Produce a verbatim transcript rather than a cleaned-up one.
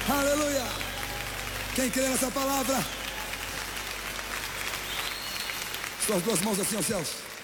Aleluia. Quem crê nessa palavra? Suas duas mãos assim aos céus.